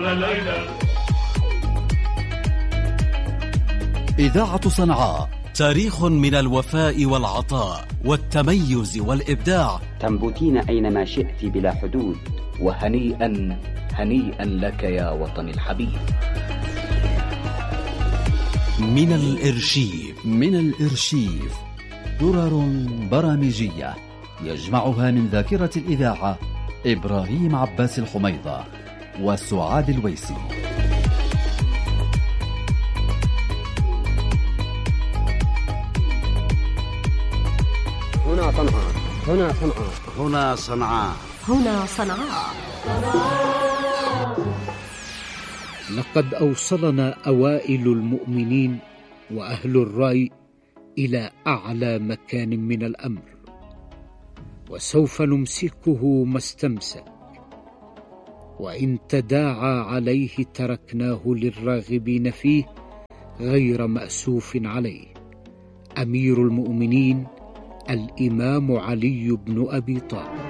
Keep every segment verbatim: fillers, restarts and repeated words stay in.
إذاعة صنعاء، تاريخ من الوفاء والعطاء والتميز والإبداع. تنبتين أينما شئت بلا حدود. وهنيئا هنيئا لك يا وطني الحبيب. من الإرشيف من الإرشيف درر برامجية يجمعها من ذاكرة الإذاعة إبراهيم عباس الحميضة وسعاد الويسي. هنا صنعاء، هنا صنعاء، هنا صنعاء، هنا صنعاء. لقد أوصلنا أوائل المؤمنين وأهل الرأي إلى أعلى مكان من الأمر، وسوف نمسكه ما استمسك، وإن تداعى عليه تركناه للراغبين فيه غير مأسوف عليه. أمير المؤمنين الإمام علي بن أبي طالب.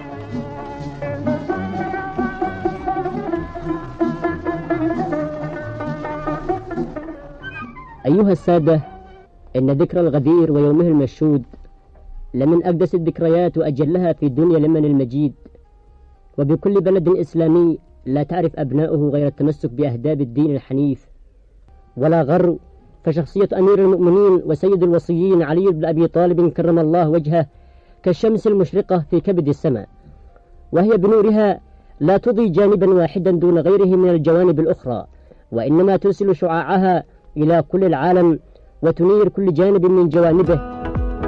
أيها السادة، إن ذكرى الغدير ويومه المشهود لمن أقدس الذكريات وأجلها في الدنيا لمن المجيد، وبكل بلد إسلامي لا تعرف أبناؤه غير التمسك بأهداب الدين الحنيف ولا غر. فشخصية أمير المؤمنين وسيد الوصيين علي بن أبي طالب كرم الله وجهه كالشمس المشرقة في كبد السماء، وهي بنورها لا تضي جانبا واحدا دون غيره من الجوانب الأخرى، وإنما ترسل شعاعها إلى كل العالم وتنير كل جانب من جوانبه.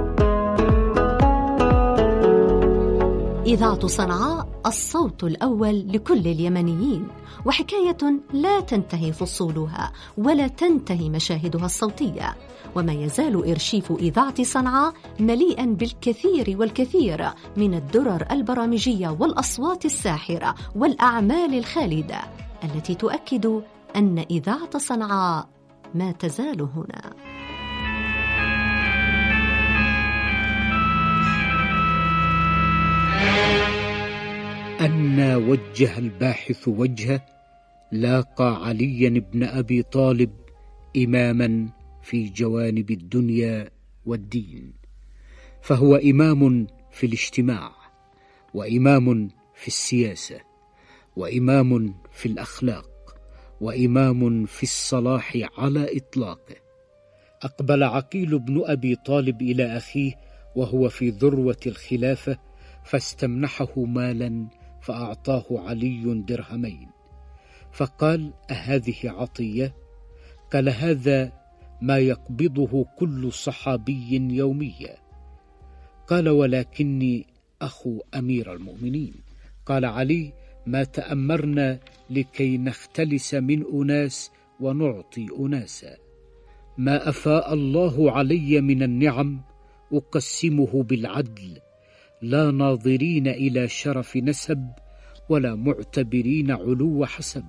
إذاعة صنعاء، الصوت الأول لكل اليمنيين، وحكاية لا تنتهي فصولها ولا تنتهي مشاهدها الصوتية. وما يزال إرشيف إذاعة صنعاء مليئا بالكثير والكثير من الدرر البرامجية والأصوات الساحرة والأعمال الخالدة التي تؤكد أن إذاعة صنعاء ما تزال هنا. أن وجه الباحث وجهه لاقى عليا بن أبي طالب إماما في جوانب الدنيا والدين، فهو إمام في الاجتماع، وإمام في السياسة، وإمام في الأخلاق، وإمام في الصلاح على إطلاقه. أقبل عقيل بن أبي طالب إلى أخيه وهو في ذروة الخلافة، فاستمنحه مالا فأعطاه علي درهمين، فقال: أهذه عطية؟ قال: هذا ما يقبضه كل صحابي يوميا. قال: ولكني أخو أمير المؤمنين. قال علي: ما تأمرنا لكي نختلس من أناس ونعطي أناسا. ما أفاء الله علي من النعم أقسمه بالعدل، لا ناظرين إلى شرف نسب ولا معتبرين علو حسب،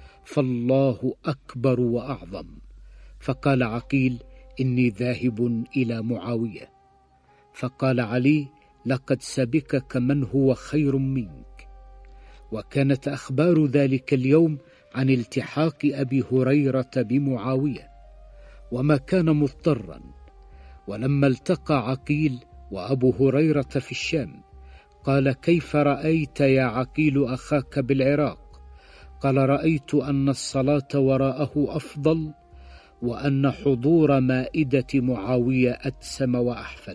فالله أكبر وأعظم. فقال عقيل: إني ذاهب إلى معاوية. فقال علي: لقد سبقك من هو خير منك. وكانت أخبار ذلك اليوم عن التحاق أبي هريرة بمعاوية، وما كان مضطرا. ولما التقى عقيل وأبو هريرة في الشام، قال: كيف رأيت يا عقيل أخاك بالعراق؟ قال: رأيت أن الصلاة وراءه أفضل، وأن حضور مائدة معاوية أتسم وأحفل،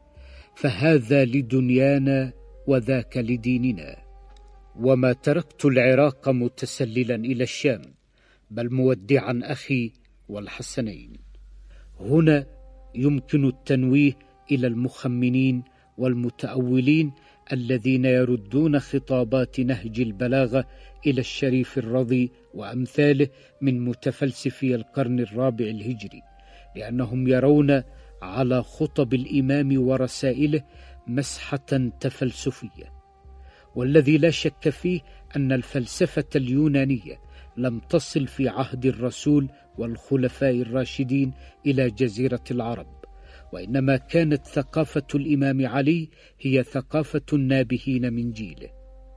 فهذا لدنيانا وذاك لديننا. وما تركت العراق متسللا إلى الشام، بل مودعا أخي والحسنين. هنا يمكن التنويه إلى المخمنين والمتأولين الذين يردون خطابات نهج البلاغة إلى الشريف الرضي وأمثاله من متفلسفي القرن الرابع الهجري، لأنهم يرون على خطب الإمام ورسائله مسحة تفلسفية. والذي لا شك فيه أن الفلسفة اليونانية لم تصل في عهد الرسول والخلفاء الراشدين إلى جزيرة العرب، وإنما كانت ثقافة الإمام علي هي ثقافة النابهين من جيله.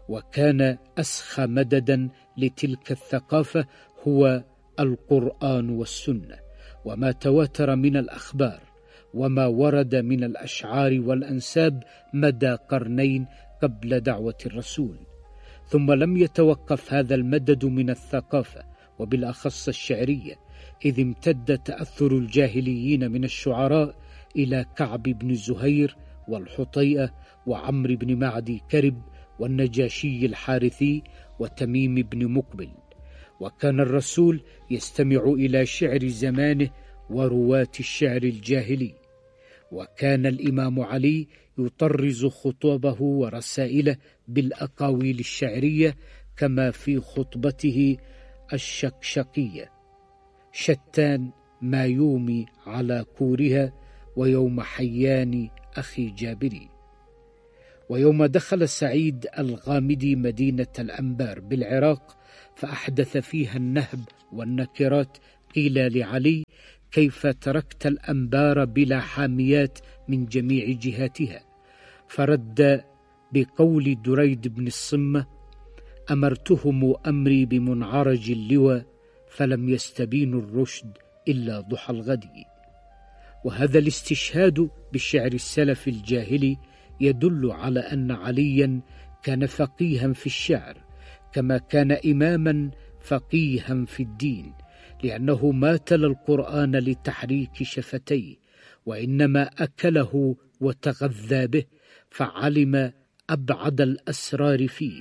وكان أسخى مددا لتلك الثقافة هو القرآن والسنة، وما تواتر من الأخبار وما ورد من الأشعار والأنساب مدى قرنين قبل دعوة الرسول. ثم لم يتوقف هذا المدد من الثقافة وبالأخص الشعرية، إذ امتد تأثر الجاهليين من الشعراء إلى كعب بن زهير والحطيئة وعمرو بن معدي كرب والنجاشي الحارثي وتميم بن مقبل. وكان الرسول يستمع إلى شعر زمانه ورواة الشعر الجاهلي. وكان الإمام علي يطرز خطبه ورسائله بالأقاويل الشعرية، كما في خطبته الشكشقية: شتان ما يومي على كورها ويوم حيان أخي جابري. ويوم دخل سعيد الغامدي مدينة الأنبار بالعراق فأحدث فيها النهب والنكرات، قيل لعلي: كيف تركت الأنبار بلا حاميات من جميع جهاتها؟ فرد بقول دريد بن الصمة: أمرتهم أمري بمنعرج اللوى فلم يستبينوا الرشد إلا ضحى الغد. وهذا الاستشهاد بالشعر السلف الجاهلي يدل على أن عليا كان فقيها في الشعر كما كان إماما فقيها في الدين، لأنه ما تلا القرآن لتحريك شفتيه، وإنما أكله وتغذى به، فعلم أبعد الأسرار فيه.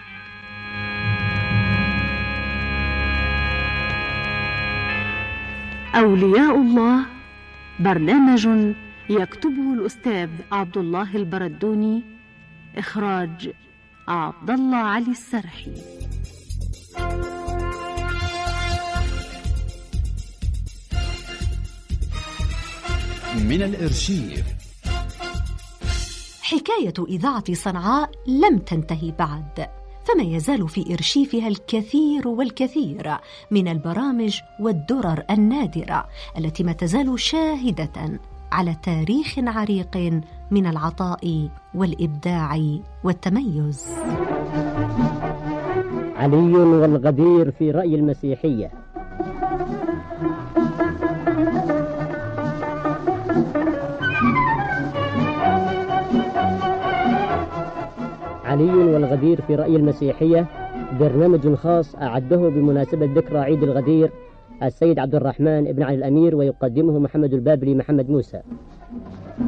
أولياء الله برنامج يكتبه الأستاذ عبد الله البردوني، إخراج عبد الله علي السرحي. من الإرشيف. حكاية إذاعة صنعاء لم تنتهي بعد، فما يزال في إرشيفها الكثير والكثير من البرامج والدرر النادرة التي ما تزال شاهدة على تاريخ عريق من العطاء والإبداع والتميز. علي والغدير في رأي المسيحية. علي والغدير في رأي المسيحية برنامج خاص أعده بمناسبة ذكرى عيد الغدير السيد عبد الرحمن بن علي الأمير، ويقدمه محمد البابلي محمد موسى.